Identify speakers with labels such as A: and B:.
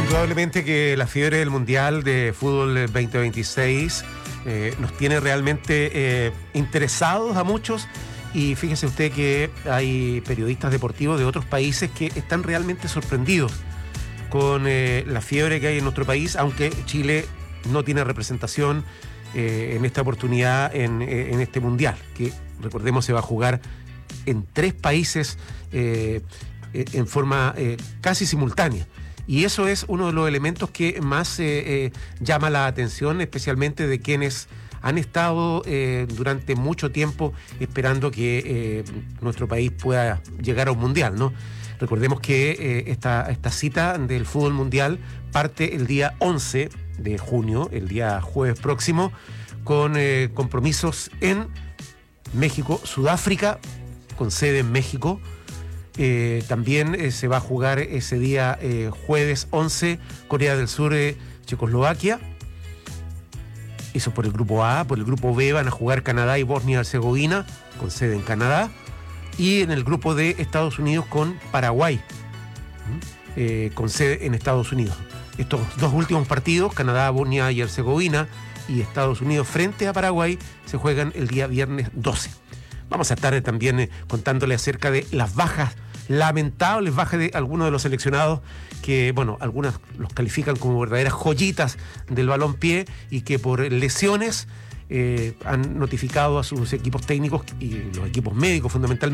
A: Indudablemente que la fiebre del Mundial de Fútbol 2026 nos tiene realmente interesados a muchos, y fíjese usted que hay periodistas deportivos de otros países que están realmente sorprendidos con la fiebre que hay en nuestro país, aunque Chile no tiene representación en esta oportunidad en este Mundial, que recordemos se va a jugar en 3 países en forma casi simultánea. Y eso es uno de los elementos que más llama la atención, especialmente de quienes han estado durante mucho tiempo esperando que nuestro país pueda llegar a un mundial, ¿no? Recordemos que esta cita del fútbol mundial parte el día 11 de junio, el día jueves próximo, con compromisos en México, Sudáfrica, con sede en México. También se va a jugar ese día jueves 11, Corea del Sur, Checoslovaquia. Eso por el grupo A. Por el grupo B van a jugar Canadá y Bosnia-Herzegovina, con sede en Canadá. Y en el grupo D, Estados Unidos con Paraguay, con sede en Estados Unidos. Estos 2 últimos partidos, Canadá, Bosnia y Herzegovina y Estados Unidos frente a Paraguay, se juegan el día viernes 12. Vamos a estar también contándole acerca de las lamentables bajas de algunos de los seleccionados que, bueno, algunas los califican como verdaderas joyitas del balompié y que por lesiones han notificado a sus equipos técnicos y los equipos médicos fundamentalmente